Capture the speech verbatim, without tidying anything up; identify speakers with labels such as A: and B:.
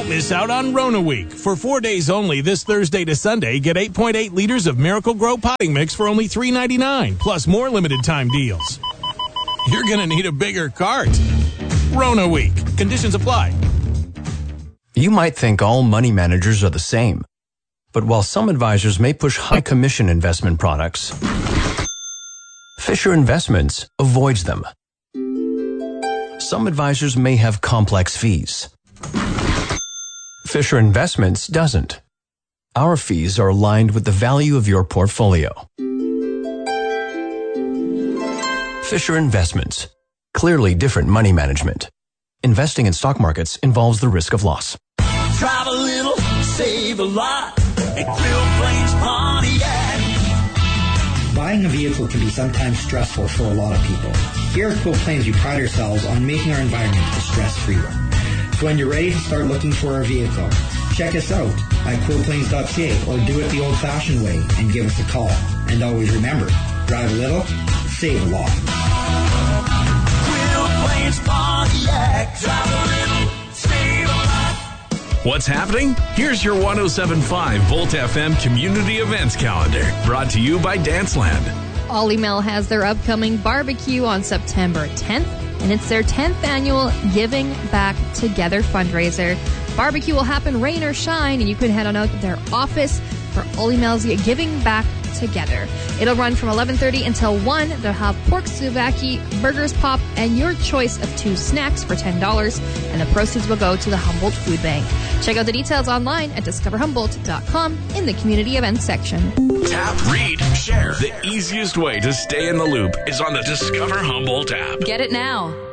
A: Don't miss out on Rona Week. For four days only, this Thursday to Sunday, get eight point eight liters of Miracle Grow potting mix for only three ninety-nine, plus more limited time deals. You're going to need a bigger cart. Rona Week. Conditions apply.
B: You might think all money managers are the same. But while some advisors may push high commission investment products, Fisher Investments avoids them. Some advisors may have complex fees. Fisher Investments doesn't. Our fees are aligned with the value of your portfolio. Fisher Investments. Clearly different money management. Investing in stock markets involves the risk of loss.
C: Drive a little, save a lot at Quilt Plains Pontiac.
D: Buying a vehicle can be sometimes stressful for a lot of people. Here at Quilt Plains, we pride ourselves on making our environment a stress-free one. So when you're ready to start looking for a vehicle, check us out at quilt plains dot c a or do it the old-fashioned way and give us a call. And always remember, drive a little, save a lot.
C: Quilt Plains Pontiac. Drive a little, save a lot.
E: What's happening? Here's your one oh seven point five Volt F M Community Events Calendar, brought to you by Danceland.
F: Ollie Mel has their upcoming barbecue on September tenth, and it's their tenth annual Giving Back Together fundraiser. Barbecue will happen rain or shine, and you can head on out to their office for Ollie Mel's Giving Back Together. It'll run from eleven thirty until one. They'll have pork souvlaki, burgers pop, and your choice of two snacks for ten dollars, and the proceeds will go to the Humboldt Food Bank. Check out the details online at discover humboldt dot com in the community events section.
E: Tap, read, share. The easiest way to stay in the loop is on the Discover Humboldt app.
G: Get it now.